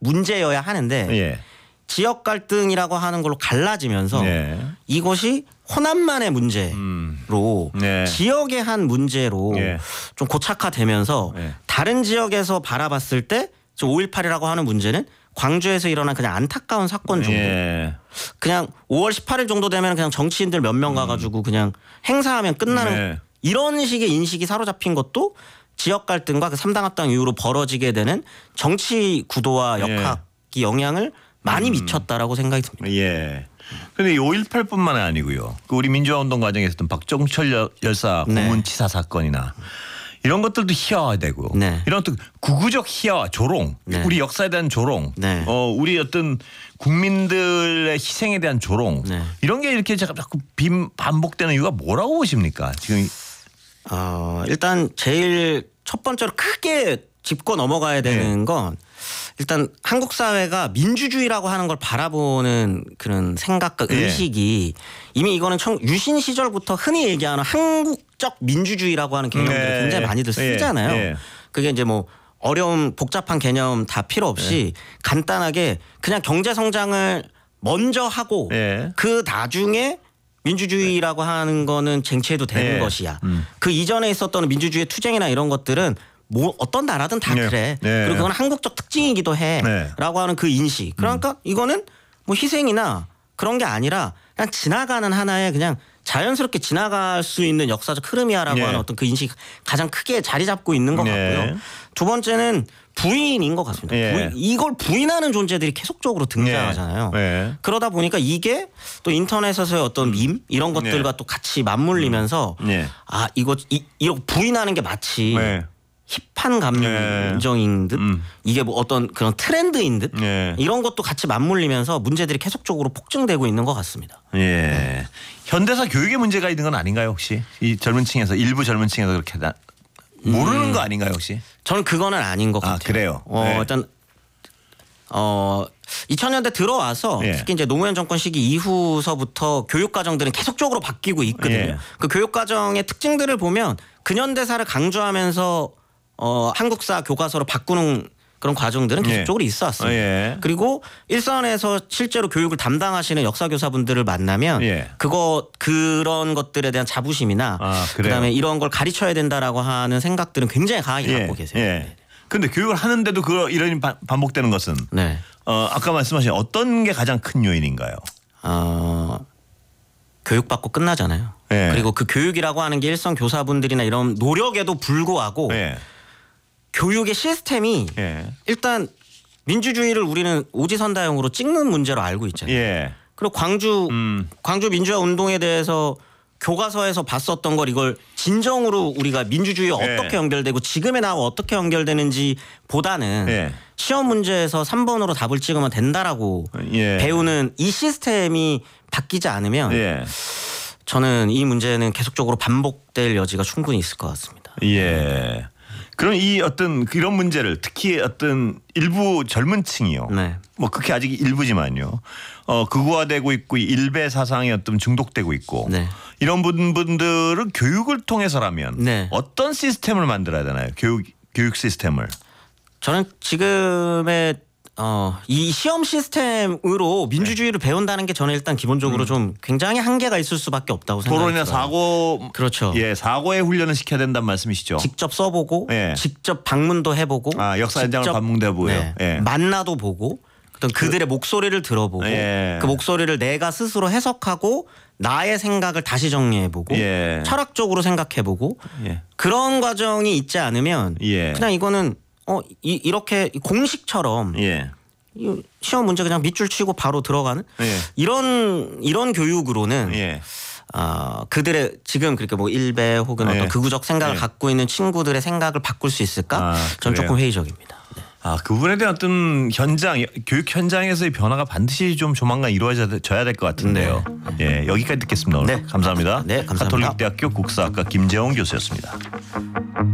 문제여야 하는데 예. 지역 갈등이라고 하는 걸로 갈라지면서 네. 이것이 호남만의 문제로 네. 지역의 한 문제로 네. 좀 고착화되면서 네. 다른 지역에서 바라봤을 때 5.18이라고 하는 문제는 광주에서 일어난 그냥 안타까운 사건 정도. 예. 그냥 5월 18일 정도 되면 그냥 정치인들 몇 명 가가지고 그냥 행사하면 끝나는 네. 이런 식의 인식이 사로잡힌 것도 지역 갈등과 그 3당 합당 이후로 벌어지게 되는 정치 구도와 역학이 영향을 많이 미쳤다라고 생각이 듭니다. 예. 근데 이 5.18뿐만 아니고요. 그 우리 민주화 운동 과정에 있었던 박정철 열사 고문치사 사건이나 이런 것들도 희화화되고 네. 이런 어떤 구구적 희화화, 조롱, 네. 우리 역사에 대한 조롱, 네. 우리 어떤 국민들의 희생에 대한 조롱 네. 이런 게 이렇게 자꾸 반복되는 이유가 뭐라고 보십니까? 지금 일단 제일 첫 번째로 크게 짚고 넘어가야 되는 건 일단 한국 사회가 민주주의라고 하는 걸 바라보는 그런 생각과 의식이 이미 이거는 유신 시절부터 흔히 얘기하는 한국적 민주주의라고 하는 개념들을 굉장히 많이들 쓰잖아요. 그게 이제 뭐 어려운 복잡한 개념 다 필요 없이 간단하게 그냥 경제 성장을 먼저 하고 그 나중에 민주주의라고 하는 거는 쟁취해도 되는 것이야. 그 이전에 있었던 민주주의 투쟁이나 이런 것들은 뭐 어떤 나라든 다 그래. 그리고 그건 한국적 특징이기도 해라고 하는 그 인식. 그러니까 이거는 뭐 희생이나 그런 게 아니라 그냥 지나가는 하나의 그냥 자연스럽게 지나갈 수 있는 역사적 흐름이야라고 하는 어떤 그 인식이 가장 크게 자리 잡고 있는 것 같고요. 두 번째는 부인인 것 같습니다. 이걸 부인하는 존재들이 계속적으로 등장하잖아요. 그러다 보니까 이게 또 인터넷에서의 어떤 밈 이런 것들과 또 같이 맞물리면서 아 이거 부인하는 게 마치 힙한 감정인 듯 이게 뭐 어떤 그런 트렌드인 듯 이런 것도 같이 맞물리면서 문제들이 계속적으로 폭증되고 있는 것 같습니다. 예. 현대사 교육에 문제가 있는 건 아닌가요 혹시? 이 젊은 층에서 일부 젊은 층에서 그렇게 모르는 거 아닌가요 혹시? 저는 그거는 아닌 것 같아요. 그래요? 일단 2000년대 들어와서 특히 이제 노무현 정권 시기 이후서부터 교육 과정들은 계속적으로 바뀌고 있거든요. 그 교육 과정의 특징들을 보면 근현대사를 강조하면서 한국사 교과서로 바꾸는 그런 과정들은 계속적으로 있어 왔습니다. 그리고 일선에서 실제로 교육을 담당하시는 역사교사분들을 만나면 그런 것들에 대한 자부심이나 그다음에 이런 걸 가르쳐야 된다라고 하는 생각들은 굉장히 강하게 갖고 계세요. 그런데 교육을 하는데도 이런 반복되는 것은 아까 말씀하신 어떤 게 가장 큰 요인인가요? 교육받고 끝나잖아요. 그리고 그 교육이라고 하는 게 일선 교사분들이나 이런 노력에도 불구하고 교육의 시스템이 일단 민주주의를 우리는 오지선다형으로 찍는 문제로 알고 있잖아요. 그리고 광주 민주화 운동에 대해서 교과서에서 봤었던 걸 이걸 진정으로 우리가 민주주의와 어떻게 연결되고 지금의 나와 어떻게 연결되는지 보다는 시험 문제에서 3번으로 답을 찍으면 된다라고 배우는 이 시스템이 바뀌지 않으면 저는 이 문제는 계속적으로 반복될 여지가 충분히 있을 것 같습니다. 그럼 이 어떤 그런 문제를 특히 어떤 일부 젊은 층이요. 뭐 그게 아직 일부지만요. 극우화되고 있고 일배 사상에 어떤 중독되고 있고 이런 분들은 교육을 통해서라면 어떤 시스템을 만들어야 되나요? 교육 시스템을. 저는 지금의 이 시험 시스템으로 민주주의를 배운다는 게 저는 일단 기본적으로 좀 굉장히 한계가 있을 수밖에 없다고 생각합니다. 토론이나 사고, 그렇죠. 사고의 훈련을 시켜야 된다는 말씀이시죠. 직접 써보고, 직접 방문도 해보고, 역사 현장을 방문도 해보고요. 만나도 보고, 어떤 그들의 목소리를 들어보고, 그 목소리를 내가 스스로 해석하고 나의 생각을 다시 정리해보고, 철학적으로 생각해보고, 그런 과정이 있지 않으면 그냥 이거는 이렇게 공식처럼 시험 문제 그냥 밑줄 치고 바로 들어가는 이런 교육으로는 그들의 지금 그렇게 뭐 일배 혹은 어떤 극우적 생각을 갖고 있는 친구들의 생각을 바꿀 수 있을까? 전 조금 회의적입니다. 그 부분에 대한 어떤 교육 현장에서의 변화가 반드시 좀 조만간 이루어져야 될 것 같은데요. 여기까지 듣겠습니다. 오늘. 감사합니다. 감사합니다. 가톨릭대학교 국사학과 김재홍 교수였습니다.